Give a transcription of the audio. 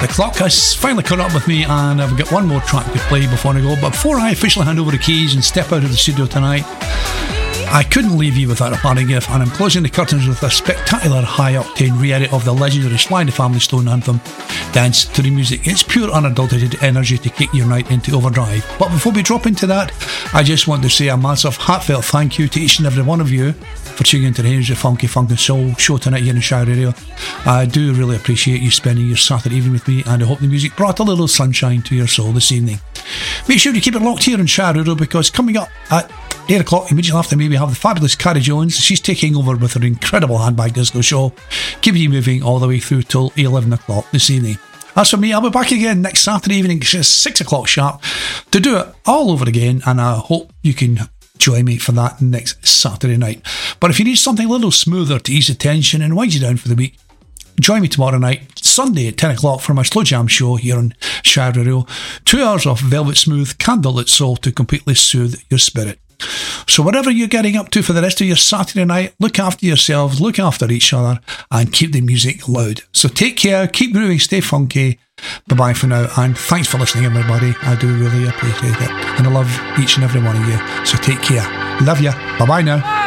The clock has finally caught up with me, and I've got one more track to play before I go. But before I officially hand over the keys and step out of the studio tonight, I couldn't leave you without a parting gift, and I'm closing the curtains with a spectacular high-octane re-edit of the legendary Sly and the Family Stone anthem, Dance to the Music. It's pure unadulterated energy to kick your night into overdrive. But before we drop into that, I just want to say a massive heartfelt thank you to each and every one of you for tuning into the Henry's Funky Funk and Soul show tonight here in Shower Radio. I do really appreciate you spending your Saturday evening with me, and I hope the music brought a little sunshine to your soul this evening. Make sure you keep it locked here in Shower Radio, because coming up at 8 o'clock, immediately after me, we have the fabulous Carrie Jones. She's taking over with her incredible handbag disco show, keeping you moving all the way through till 11 o'clock this evening. As for me, I'll be back again next Saturday evening, 6 o'clock sharp, to do it all over again, and I hope you can join me for that next Saturday night. But if you need something a little smoother to ease the tension and wind you down for the week, join me tomorrow night, Sunday at 10 o'clock, for my Slow Jam show here on Shower Radio. 2 hours of velvet smooth, candlelit soul to completely soothe your spirit. So whatever you're getting up to for the rest of your Saturday night, look after yourselves, look after each other, and keep the music loud. So take care, keep grooving, stay funky. Bye-bye for now, and thanks for listening, everybody. I do really appreciate it, and I love each and every one of you. So take care. Love ya. Bye-bye now.